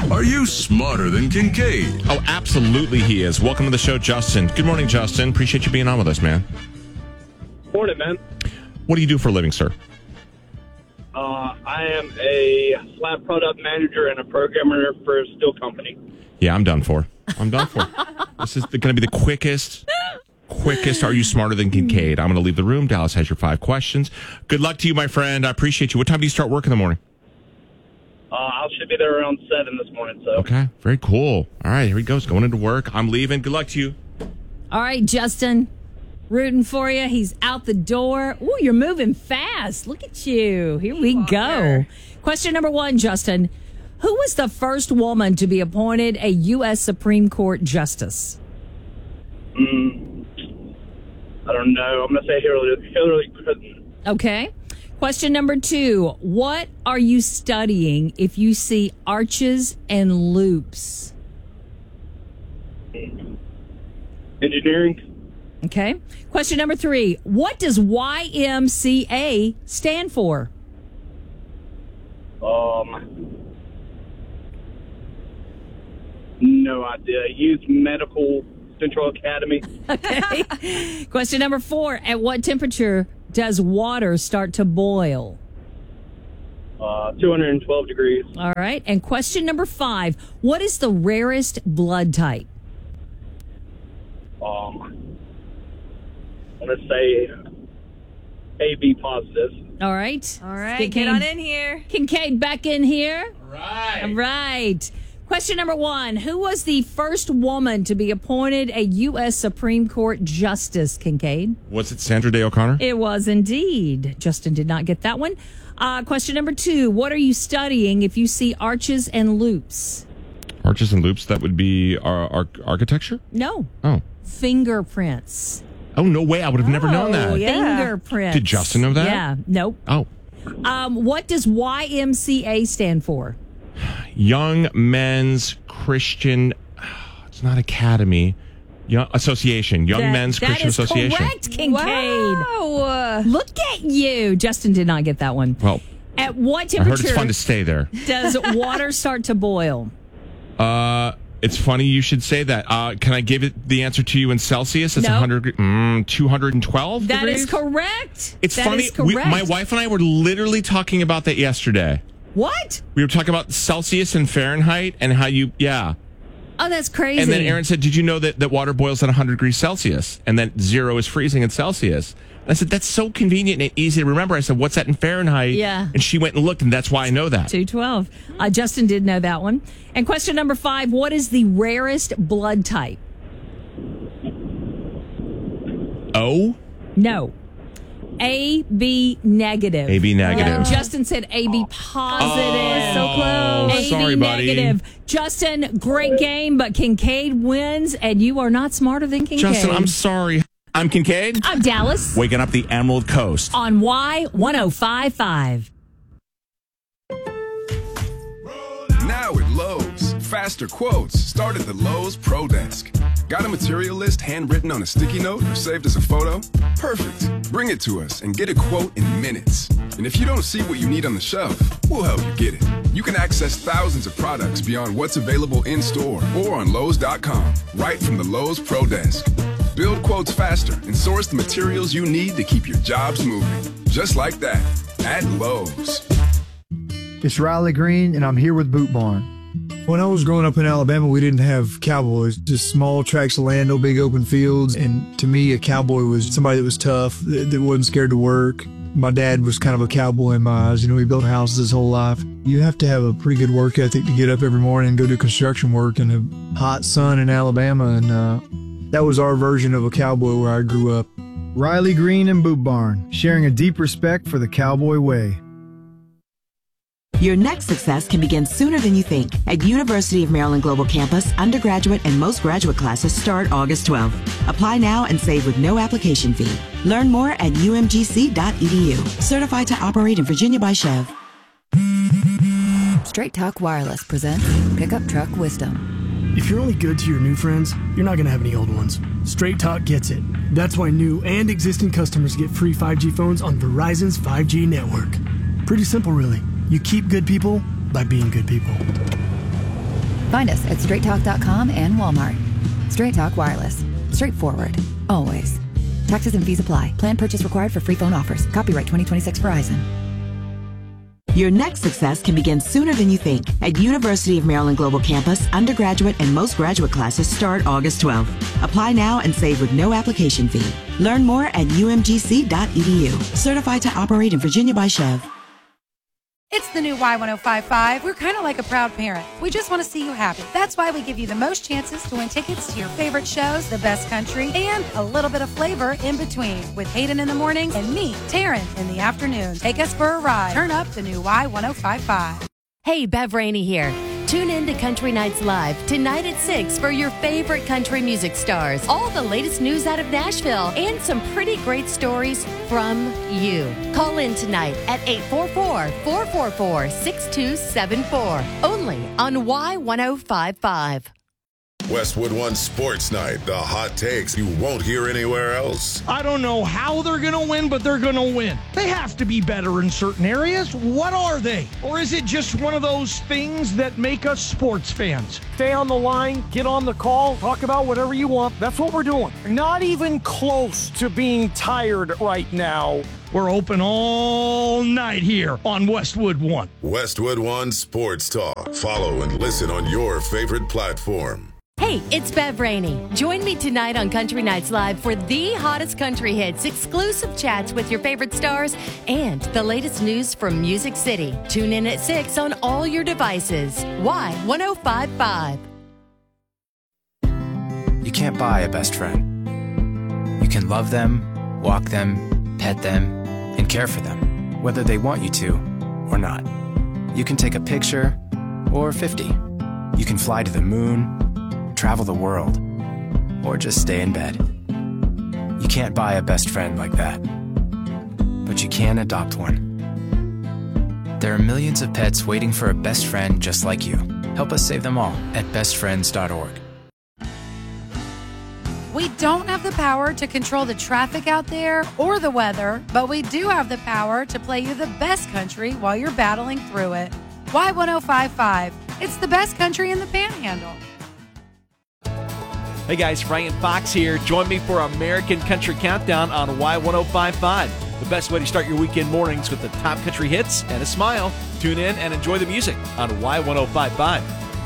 Are you smarter than Kincaid? Oh, absolutely he is. Welcome to the show, Justin. Good morning, Justin. Appreciate you being on with us, man. Morning, man. What do you do for a living, sir? I am a lab product manager and a programmer for a steel company. Yeah, I'm done for. This is going to be the quickest. Are you smarter than Kincaid? I'm going to leave the room. Dallas has your 5 questions. Good luck to you, my friend. I appreciate you. What time do you start work in the morning? I should be there around 7 this morning. So Okay, very cool. All right, here he goes. Going into work. I'm leaving. Good luck to you. All right, Justin. Rooting for you. He's out the door. Ooh, you're moving fast. Look at you. Here we go. Question number 1, Justin. Who was the first woman to be appointed a U.S. Supreme Court justice? I don't know. I'm going to say Hillary Clinton. Okay. Question number 2. What are you studying if you see arches and loops? Engineering. Okay. Question number 3. What does YMCA stand for? No idea. Youth Medical Central Academy. Okay. Question number 4. At what temperature does water start to boil? 212 degrees. All right. And question number 5. What is the rarest blood type? I'm going to say AB positive. All right. All right. Get on in here. Kincaid back in here. All All right. Question number 1. Who was the first woman to be appointed a U.S. Supreme Court justice, Kincaid? Was it Sandra Day O'Connor? It was indeed. Justin did not get that one. Question number 2. What are you studying if you see arches and loops? Arches and loops, that would be architecture? No. Oh. Fingerprints. Oh, no way. I would have never known that. Yeah. Fingerprints. Did Justin know that? Yeah. Nope. Oh. What does YMCA stand for? Young Men's Christian, it's not Academy, Association. Young Men's Christian Association. That is correct, Kincaid. Wow. Look at you. Justin did not get that one. Well, At what I heard temperature it's fun to stay there. does water start to boil? It's funny you should say that. Can I give it the answer to you in Celsius? It's No. 212 That degrees? is correct. It's That funny. is correct. My wife and I were literally talking about that yesterday. What? We were talking about Celsius and Fahrenheit and how Oh, that's crazy. And then Aaron said, did you know that water boils at 100 degrees Celsius? And then 0 is freezing in Celsius. And I said, that's so convenient and easy to remember. I said, what's that in Fahrenheit? Yeah. And she went and looked, and that's why I know that. 212. Justin did know that one. And question number 5, what is the rarest blood type? O? No. AB negative. AB negative. Justin said AB positive. So close. AB Sorry, buddy. negative. Justin, great game, but Kincaid wins, and you are not smarter than Kincaid. Justin, I'm sorry. I'm Kincaid. I'm Dallas Waking up the Emerald Coast. on Y1055. Now at Lowe's, faster quotes start at the Lowe's Pro Desk. Got a material list handwritten on a sticky note or saved as a photo? Perfect. Bring it to us and get a quote in minutes. And if you don't see what you need on the shelf, we'll help you get it. You can access thousands of products beyond what's available in store or on Lowe's.com, right from the Lowe's Pro Desk. Build quotes faster and source the materials you need to keep your jobs moving. Just like that, at Lowe's. It's Riley Green, and I'm here with Boot Barn. When I was growing up in Alabama, we didn't have cowboys, just small tracts of land, no big open fields. And to me, a cowboy was somebody that was tough, that wasn't scared to work. My dad was kind of a cowboy in my eyes. You know, he built houses his whole life. You have to have a pretty good work ethic to get up every morning and go do construction work in a hot sun in Alabama. And that was our version of a cowboy where I grew up. Riley Green and Boot Barn, sharing a deep respect for the cowboy way. Your next success can begin sooner than you think. At University of Maryland Global Campus, undergraduate and most graduate classes start August 12th. Apply now and save with no application fee. Learn more at umgc.edu. Certified to operate in Virginia by Chev. Straight Talk Wireless presents Pickup Truck Wisdom. If you're only good to your new friends, you're not going to have any old ones. Straight Talk gets it. That's why new and existing customers get free 5G phones on Verizon's 5G network. Pretty simple, really. You keep good people by being good people. Find us at straighttalk.com and Walmart. Straight Talk Wireless. Straightforward. Always. Taxes and fees apply. Plan purchase required for free phone offers. Copyright 2026 Verizon. Your next success can begin sooner than you think. At University of Maryland Global Campus, undergraduate and most graduate classes start August 12th. Apply now and save with no application fee. Learn more at umgc.edu. Certified to operate in Virginia by Chev. It's the new Y1055. We're kind of like a proud parent. We just want to see you happy. That's why we give you the most chances to win tickets to your favorite shows, the best country, and a little bit of flavor in between. With Hayden in the mornings and me, Taryn, in the afternoons. Take us for a ride. Turn up the new Y1055. Hey, Bev Rainey here. Tune in to Country Nights Live tonight at 6 for your favorite country music stars. All the latest news out of Nashville and some pretty great stories from you. Call in tonight at 844-444-6274. Only on Y1055. Westwood One Sports Night. The hot takes you won't hear anywhere else. I don't know how they're going to win, but they're going to win. They have to be better in certain areas. What are they? Or is it just one of those things that make us sports fans? Stay on the line, get on the call, talk about whatever you want. That's what we're doing. Not even close to being tired right now. We're open all night here on Westwood One. Westwood One Sports Talk. Follow and listen on your favorite platform. Hey, it's Bev Rainey. Join me tonight on Country Nights Live for the hottest country hits, exclusive chats with your favorite stars, and the latest news from Music City. Tune in at 6 on all your devices. Y1055. You can't buy a best friend. You can love them, walk them, pet them, and care for them, whether they want you to or not. You can take a picture or 50. You can fly to the moon, travel the world, or just stay in bed. You can't buy a best friend like that, but you can adopt one. There are millions of pets waiting for a best friend just like you. Help us save them all at bestfriends.org. We don't have the power to control the traffic out there or the weather, but we do have the power to play you the best country while you're battling through it. Y1055. It's the best country in the Panhandle. Hey guys, Ryan Fox here. Join me for American Country Countdown on Y1055. The best way to start your weekend mornings with the top country hits and a smile. Tune in and enjoy the music on Y1055.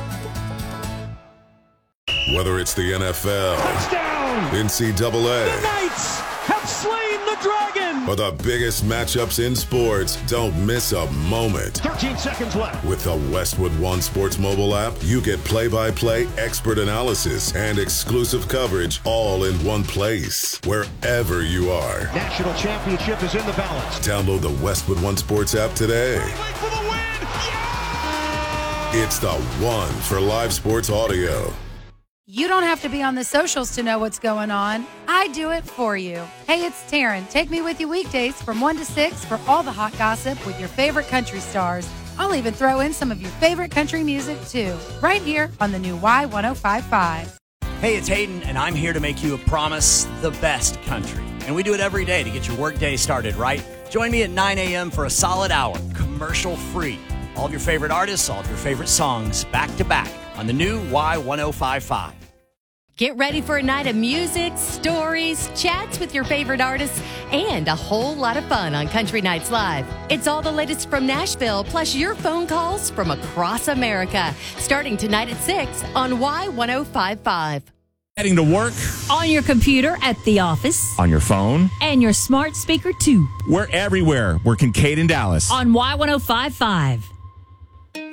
Whether it's the NFL, touchdown, NCAA, the Knights have slain the dragon, or the biggest matchups in sports, don't miss a moment. 13 seconds left. With the Westwood One Sports mobile app, you get play-by-play expert analysis and exclusive coverage all in one place, wherever you are. National championship is in the balance. Download the Westwood One Sports app today. For the win! Yeah! It's the one for live sports audio. You don't have to be on the socials to know what's going on. I do it for you. Hey, it's Taryn. Take me with you weekdays from 1 to 6 for all the hot gossip with your favorite country stars. I'll even throw in some of your favorite country music, too, right here on the new Y1055. Hey, it's Hayden, and I'm here to make you a promise, the best country. And we do it every day to get your workday started right. Join me at 9 a.m. for a solid hour, commercial-free. All of your favorite artists, all of your favorite songs, back to back on the new Y1055. Get ready for a night of music, stories, chats with your favorite artists, and a whole lot of fun on Country Nights Live. It's all the latest from Nashville, plus your phone calls from across America, starting tonight at 6 on Y1055. Heading to work, on your computer at the office, on your phone, and your smart speaker too. We're everywhere. We're Kincaid in Dallas on Y1055.